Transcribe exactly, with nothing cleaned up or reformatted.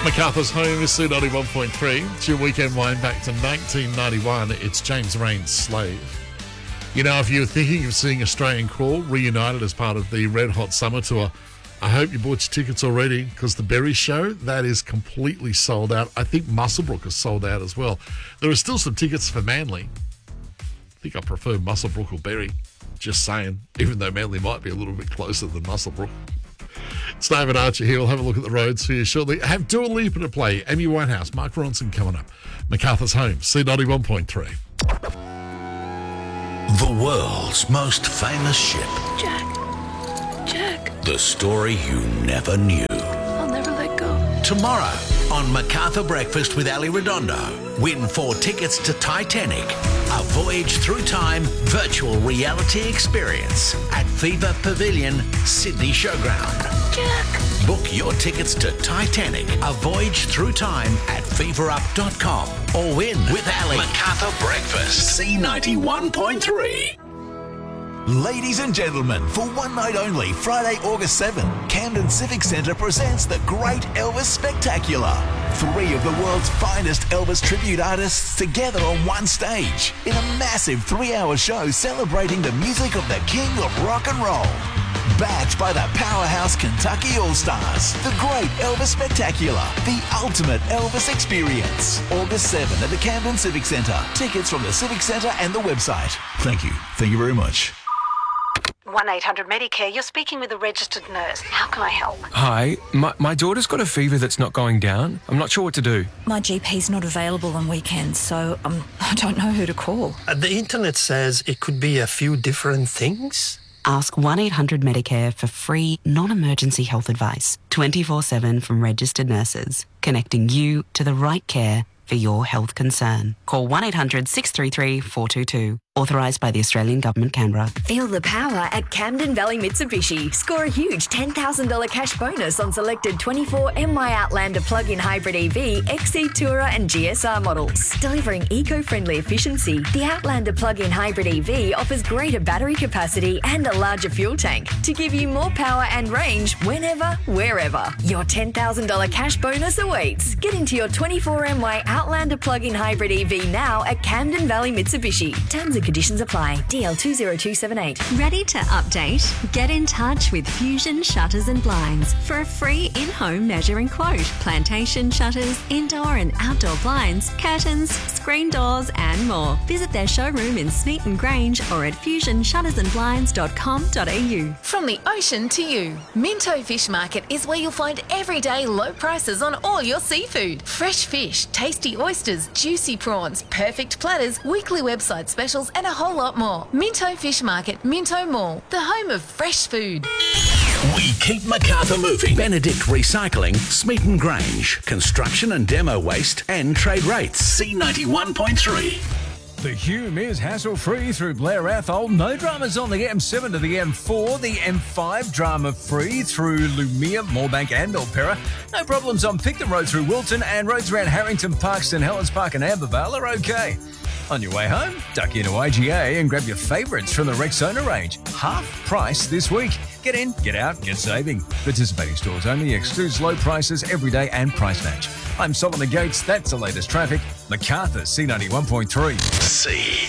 MacArthur's Home is C ninety-one point three. It's your weekend wind back to nineteen ninety-one. It's James Rain's Slave. You know, if you're thinking of seeing Australian Crawl reunited as part of the Red Hot Summer Tour, I hope you bought your tickets already, because the Berry Show, that is completely sold out. I think Muswellbrook is sold out as well. There are still some tickets for Manly. I think I prefer Muswellbrook or Berry. Just saying, even though Manly might be a little bit closer than Muswellbrook. It's David Archer here. We'll have a look at the roads for you shortly. Have Dua Lipa to play, Amy Winehouse, Mark Ronson coming up. MacArthur's Home, C ninety-one point three. The world's most famous ship. Jack. Jack. The story you never knew. I'll never let go. Tomorrow on MacArthur Breakfast with Ali Redondo. Win four tickets to Titanic, a voyage through time virtual reality experience at Fever Pavilion, Sydney Showground. Jack. Book your tickets to Titanic, a voyage through time at fever up dot com or win with Ali. MacArthur Breakfast, C ninety-one point three. Ladies and gentlemen, for one night only, Friday, August seventh, Camden Civic Centre presents the Great Elvis Spectacular. Three of the world's finest Elvis tribute artists together on one stage in a massive three-hour show celebrating the music of the King of Rock and Roll. Backed by the powerhouse Kentucky All-Stars, the Great Elvis Spectacular, the ultimate Elvis experience. August seventh at the Camden Civic Centre. Tickets from the Civic Centre and the website. Thank you. Thank you very much. one eight hundred Medicare, you're speaking with a registered nurse. How can I help? Hi, my, my daughter's got a fever that's not going down. I'm not sure what to do. My G P's not available on weekends, so um, I don't know who to call. Uh, the internet says it could be a few different things. Ask one eight hundred Medicare for free, non-emergency health advice. twenty-four seven from registered nurses, connecting you to the right care for your health concern. Call one eight hundred six three three four two two. Authorised by the Australian Government, Canberra. Feel the power at Camden Valley Mitsubishi. Score a huge ten thousand dollars cash bonus on selected twenty-four M Y Outlander plug-in hybrid E V, X C Tourer and G S R models. Delivering eco-friendly efficiency, the Outlander plug-in hybrid E V offers greater battery capacity and a larger fuel tank to give you more power and range whenever, wherever. Your ten thousand dollars cash bonus awaits. Get into your twenty-four M Y Outlander plug-in hybrid E V now at Camden Valley Mitsubishi. Terms and conditions apply. D L two zero two seven eight. Ready to update? Get in touch with Fusion Shutters and Blinds for a free in-home measuring quote. Plantation shutters, indoor and outdoor blinds, curtains, screen doors and more. Visit their showroom in Smeaton Grange or at fusion shutters and blinds dot com dot a u. From the ocean to you, Minto Fish Market is where you'll find everyday low prices on all your seafood. Fresh fish, tasty oysters, juicy prawns, perfect platters, weekly website specials and a whole lot more. Minto Fish Market, Minto Mall, the home of fresh food. We keep MacArthur moving. Benedict Recycling, Smeaton Grange. Construction and demo waste and trade rates. C ninety-one point three. The Hume is hassle-free through Blair Athol. No dramas on the M seven to the M four. The M five drama-free through Lumia, Moorebank and Alpera. No problems on Picton Road through Wilton, and roads around Harrington, Parkeston, Helens Park and Ambervale are okay. On your way home, duck into I G A and grab your favourites from the Rexona range. Half price this week. Get in, get out, get saving. Participating stores only. Excludes low prices every day and price match. I'm Solomon Gates. That's the latest traffic. MacArthur, C ninety-one point three. C.